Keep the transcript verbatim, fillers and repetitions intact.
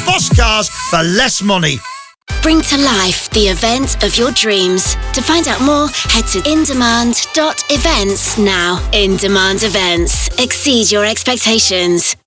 Boss Cars for less money. Bring to life the event of your dreams. To find out more, head to in demand dot events now. In Demand Events. Exceed your expectations.